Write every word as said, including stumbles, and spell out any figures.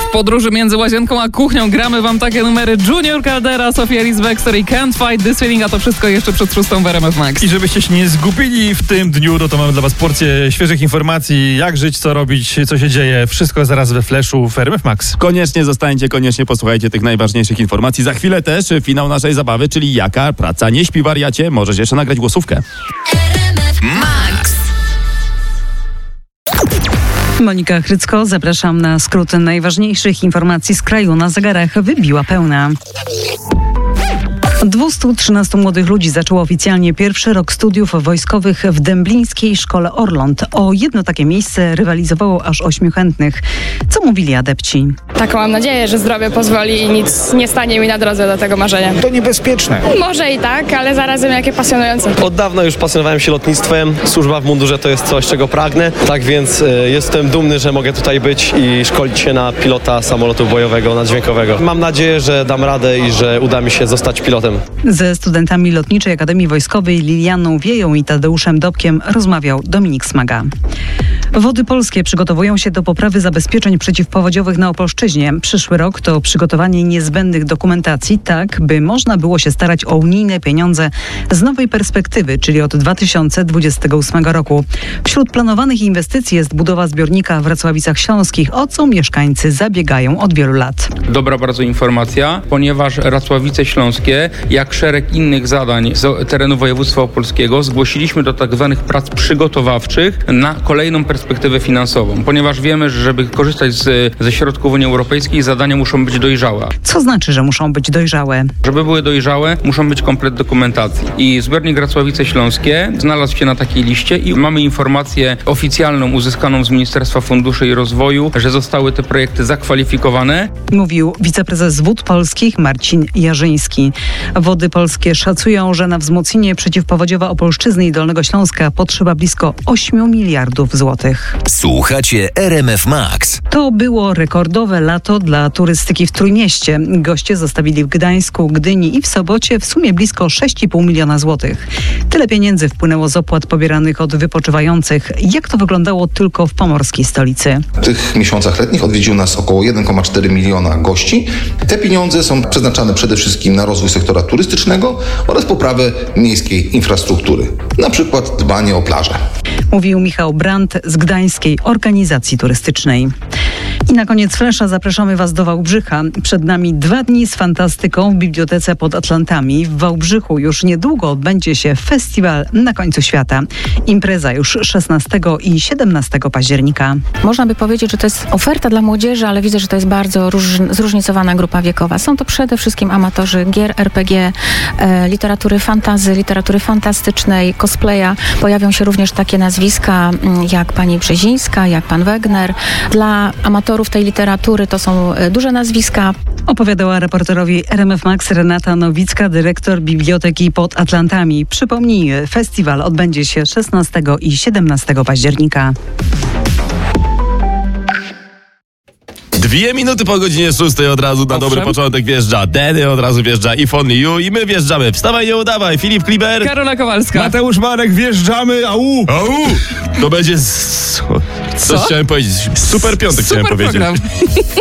W podróży między łazienką a kuchnią gramy wam takie numery Junior Caldera, Sofia Risbexter i Can't Fight This Feeling, a to wszystko jeszcze przed szóstą w R M F Max. I żebyście się nie zgubili w tym dniu, no to mamy dla was porcję świeżych informacji, jak żyć, co robić, co się dzieje. Wszystko zaraz we Flashu w R M F Max. Koniecznie zostańcie, koniecznie posłuchajcie tych najważniejszych informacji. Za chwilę też finał naszej zabawy, czyli jaka praca nie śpi, wariacie. Możesz jeszcze nagrać głosówkę. Max. Monika Chrycko, zapraszam na skrót najważniejszych informacji z kraju. Na zegarach wybiła pełna. dwieście trzynaście młodych ludzi zaczęło oficjalnie pierwszy rok studiów wojskowych w Dęblińskiej Szkole Orląt. O jedno takie miejsce rywalizowało aż ośmiu chętnych. Co mówili adepci? Taką mam nadzieję, że zdrowie pozwoli i nic nie stanie mi na drodze do tego marzenia. To niebezpieczne. Może i tak, ale zarazem jakie pasjonujące. Od dawna już pasjonowałem się lotnictwem. Służba w mundurze to jest coś, czego pragnę. Tak więc y, jestem dumny, że mogę tutaj być i szkolić się na pilota samolotu bojowego, naddźwiękowego. Mam nadzieję, że dam radę i że uda mi się zostać pilotem. Ze studentami Lotniczej Akademii Wojskowej Lilianą Wieją i Tadeuszem Dobkiem rozmawiał Dominik Smaga. Wody Polskie przygotowują się do poprawy zabezpieczeń przeciwpowodziowych na Opolszczyźnie. Przyszły rok to przygotowanie niezbędnych dokumentacji, tak by można było się starać o unijne pieniądze z nowej perspektywy, czyli od dwa tysiące dwudziestego ósmego roku. Wśród planowanych inwestycji jest budowa zbiornika w Racławicach Śląskich, o co mieszkańcy zabiegają od wielu lat. Dobra bardzo informacja, ponieważ Racławice Śląskie, jak szereg innych zadań z terenu województwa opolskiego, zgłosiliśmy do tak zwanych prac przygotowawczych na kolejną perspektywę finansową, ponieważ wiemy, że żeby korzystać z, ze środków Unii Europejskiej, zadania muszą być dojrzałe. Co znaczy, że muszą być dojrzałe? Żeby były dojrzałe, muszą być komplet dokumentacji. I zbiornik Racławice Śląskie znalazł się na takiej liście i mamy informację oficjalną uzyskaną z Ministerstwa Funduszy i Rozwoju, że zostały te projekty zakwalifikowane. Mówił wiceprezes Wód Polskich Marcin Jarzyński. Wody Polskie szacują, że na wzmocnienie przeciwpowodziowe Opolszczyzny i Dolnego Śląska potrzeba blisko ośmiu miliardów złotych. Słuchacie R M F Max. To było rekordowe lato dla turystyki w Trójmieście. Goście zostawili w Gdańsku, Gdyni i w Sobocie w sumie blisko sześć i pół miliona złotych. Tyle pieniędzy wpłynęło z opłat pobieranych od wypoczywających. Jak to wyglądało tylko w pomorskiej stolicy? W tych miesiącach letnich odwiedziło nas około jeden przecinek cztery miliona gości. Te pieniądze są przeznaczane przede wszystkim na rozwój sektora turystycznego oraz poprawę miejskiej infrastruktury. Na przykład dbanie o plaże. Mówił Michał Brandt z Gdańskiej Organizacji Turystycznej. I na koniec Flesza zapraszamy Was do Wałbrzycha. Przed nami dwa dni z fantastyką w Bibliotece pod Atlantami. W Wałbrzychu już niedługo odbędzie się festiwal Na końcu świata. Impreza już szesnastego i siedemnastego października. Można by powiedzieć, że to jest oferta dla młodzieży, ale widzę, że to jest bardzo róż, zróżnicowana grupa wiekowa. Są to przede wszystkim amatorzy gier er pe gie, e, literatury fantasy, literatury fantastycznej, cosplaya. Pojawią się również takie nazwiska jak pani Brzezińska, jak pan Wegner. Dla amatorów tej literatury to są duże nazwiska. Opowiadała reporterowi R M F Max Renata Nowicka, dyrektor Biblioteki pod Atlantami. Przypomnij, festiwal odbędzie się szesnastego i siedemnastego października. Dwie minuty po godzinie szóstej od razu na Owszem. dobry początek wjeżdża Denny, od razu wjeżdża If Only You i my wjeżdżamy. Wstawaj, nie udawaj. Filip Kliber. Karola Kowalska. Mateusz Marek, wjeżdżamy, au! Au! To będzie... Z... Coś Co? chciałem powiedzieć. Super piątek Super chciałem powiedzieć. program.